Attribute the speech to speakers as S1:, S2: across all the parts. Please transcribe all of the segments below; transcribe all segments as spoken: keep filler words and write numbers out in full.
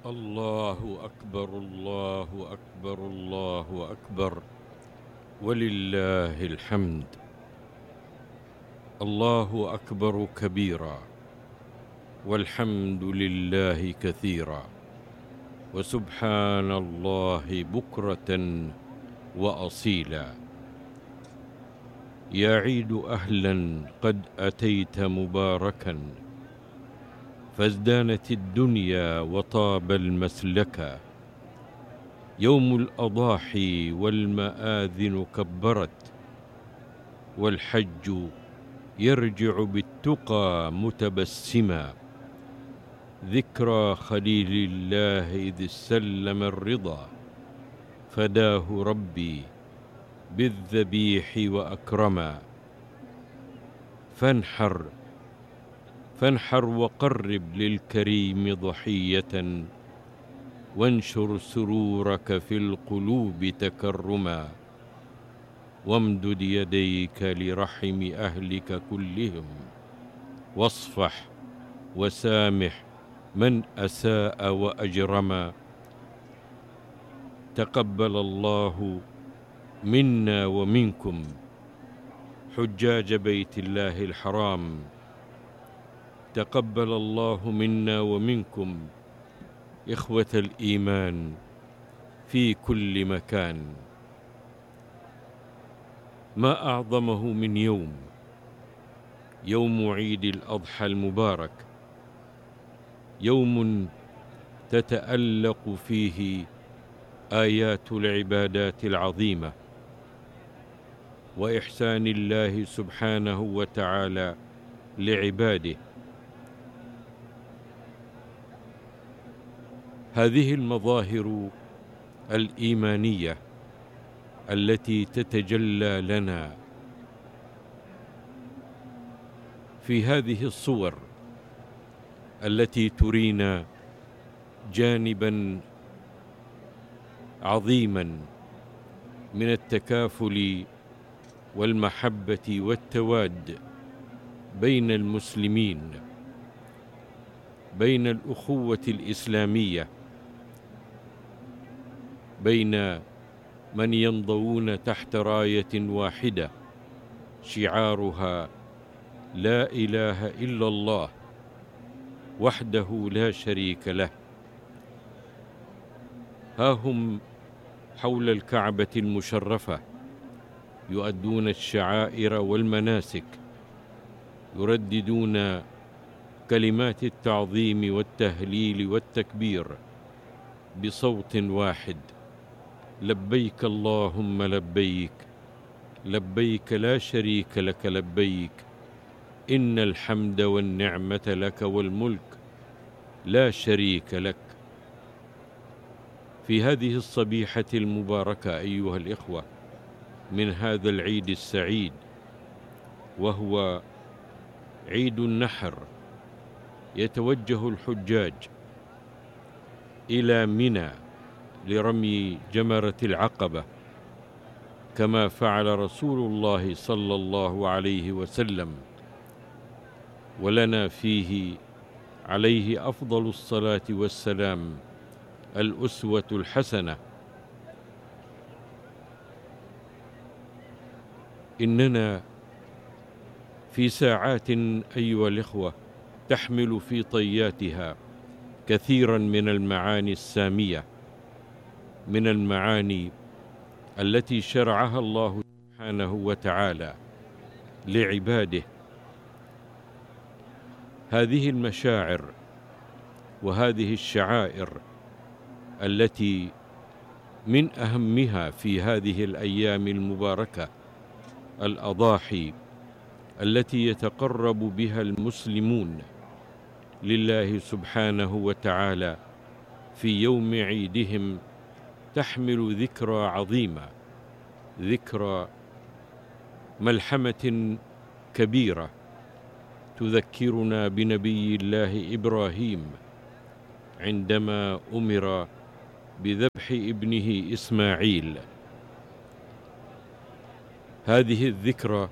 S1: الله أكبر الله أكبر الله أكبر ولله الحمد. الله أكبر كبيرا والحمد لله كثيرا وسبحان الله بكرة وأصيلا. يا عيد أهلا قد أتيت مباركا فازدانت الدنيا وطاب المسلكا. يوم الأضاحي والمآذن كبرت والحج يرجع بالتقى متبسما. ذكرى خليل الله إذ سلم الرضا فداه ربي بالذبيح وأكرما. فانحر فانحر وقرب للكريم ضحية وانشر سرورك في القلوب تكرما. وامدد يديك لرحم أهلك كلهم واصفح وسامح من أساء وأجرما. تقبل الله منا ومنكم حجاج بيت الله الحرام. تقبل الله منا ومنكم إخوة الإيمان في كل مكان. ما أعظمه من يوم يوم عيد الأضحى المبارك، يوم تتألق فيه آيات العبادات العظيمة وإحسان الله سبحانه وتعالى لعباده. هذه المظاهر الإيمانية التي تتجلى لنا في هذه الصور التي ترينا جانبا عظيما من التكافل والمحبة والتواد بين المسلمين، بين الأخوة الإسلامية، بين من ينضوون تحت راية واحدة شعارها لا إله إلا الله وحده لا شريك له. ها هم حول الكعبة المشرفة يؤدون الشعائر والمناسك، يرددون كلمات التعظيم والتهليل والتكبير بصوت واحد: لبيك اللهم لبيك لبيك لا شريك لك لبيك إن الحمد والنعمة لك والملك لا شريك لك. في هذه الصبيحة المباركة أيها الإخوة من هذا العيد السعيد وهو عيد النحر، يتوجه الحجاج إلى منى لرمي جمرة العقبة كما فعل رسول الله صلى الله عليه وسلم، ولنا فيه عليه أفضل الصلاة والسلام الأسوة الحسنة. إننا في ساعات أيها الإخوة تحمل في طياتها كثيرا من المعاني السامية، من المعاني التي شرعها الله سبحانه وتعالى لعباده. هذه المشاعر وهذه الشعائر التي من أهمها في هذه الأيام المباركة الأضاحي التي يتقرب بها المسلمون لله سبحانه وتعالى في يوم عيدهم، تحمل ذكرى عظيمة، ذكرى ملحمة كبيرة تذكرنا بنبي الله إبراهيم عندما أمر بذبح ابنه إسماعيل. هذه الذكرى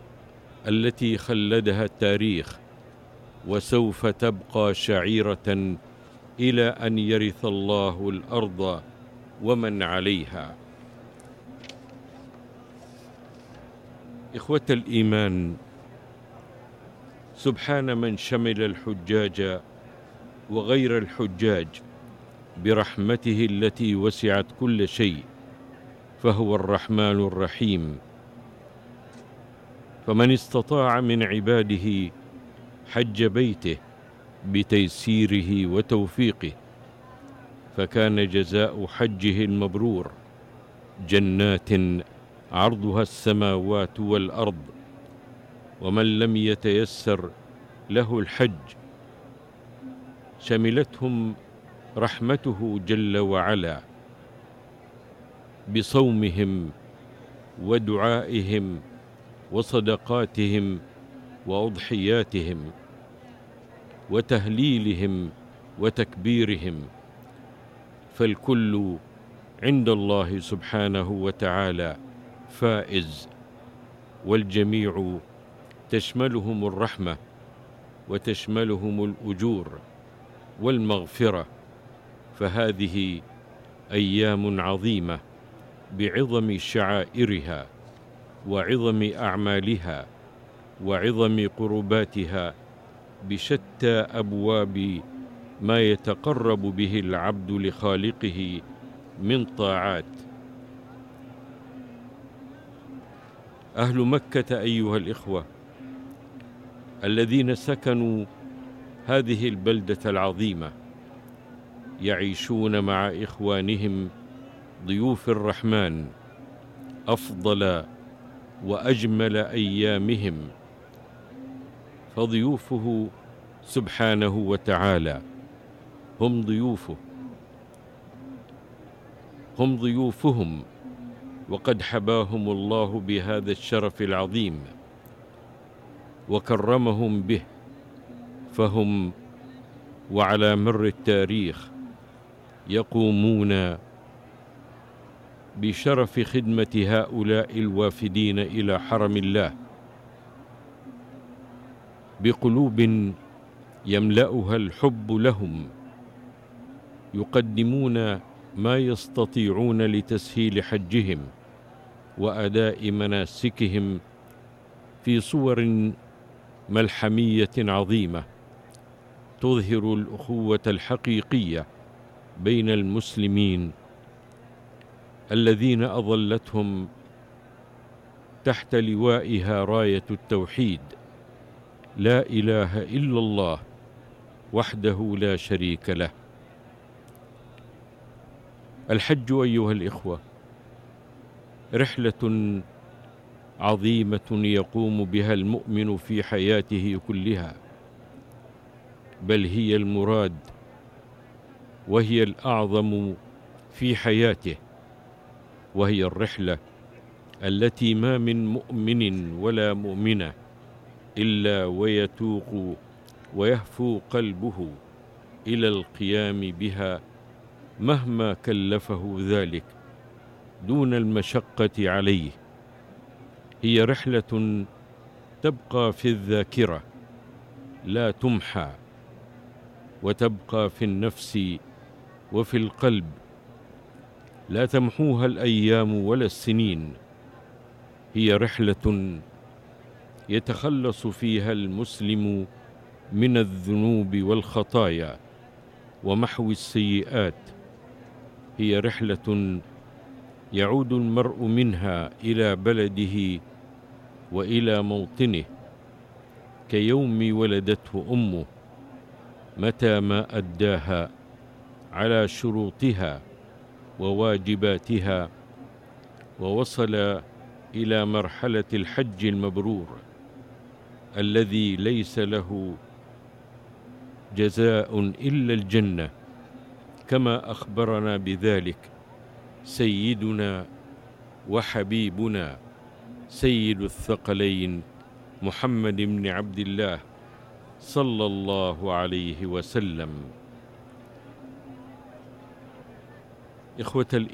S1: التي خلدها التاريخ وسوف تبقى شعيرة إلى أن يرث الله الأرض ومن عليها. إخوة الإيمان، سبحان من شمل الحجاج وغير الحجاج برحمته التي وسعت كل شيء، فهو الرحمن الرحيم. فمن استطاع من عباده حج بيته بتيسيره وتوفيقه، فكان جزاء حجه المبرور جنات عرضها السماوات والأرض. ومن لم يتيسر له الحج شملتهم رحمته جل وعلا بصومهم ودعائهم وصدقاتهم وأضحياتهم وتهليلهم وتكبيرهم، فالكل عند الله سبحانه وتعالى فائز، والجميع تشملهم الرحمة وتشملهم الأجور والمغفرة. فهذه أيام عظيمة بعظم شعائرها وعظم أعمالها وعظم قرباتها، بشتى أبواب ما يتقرب به العبد لخالقه من طاعات. أهل مكة أيها الإخوة الذين سكنوا هذه البلدة العظيمة يعيشون مع إخوانهم ضيوف الرحمن أفضل وأجمل أيامهم، فضيوفه سبحانه وتعالى هم ضيوفه هم ضيوفهم وقد حباهم الله بهذا الشرف العظيم وكرمهم به، فهم وعلى مر التاريخ يقومون بشرف خدمة هؤلاء الوافدين إلى حرم الله بقلوب يملأها الحب لهم، يقدمون ما يستطيعون لتسهيل حجهم وأداء مناسكهم في صور ملحمية عظيمة تظهر الأخوة الحقيقية بين المسلمين الذين أظلتهم تحت لوائها راية التوحيد، لا إله إلا الله وحده لا شريك له. الحج أيها الإخوة رحلة عظيمة يقوم بها المؤمن في حياته كلها، بل هي المراد وهي الأعظم في حياته، وهي الرحلة التي ما من مؤمن ولا مؤمنة إلا ويتوق ويهفو قلبه إلى القيام بها مهما كلفه ذلك دون المشقة عليه. هي رحلة تبقى في الذاكرة لا تمحى، وتبقى في النفس وفي القلب لا تمحوها الأيام ولا السنين. هي رحلة يتخلص فيها المسلم من الذنوب والخطايا ومحو السيئات. هي رحلة يعود المرء منها إلى بلده وإلى موطنه كيوم ولدته أمه، متى ما أداها على شروطها وواجباتها ووصل إلى مرحلة الحج المبرور الذي ليس له جزاء إلا الجنة، كما أخبرنا بذلك سيدنا وحبيبنا سيد الثقلين محمد بن عبد الله صلى الله عليه وسلم. إخوة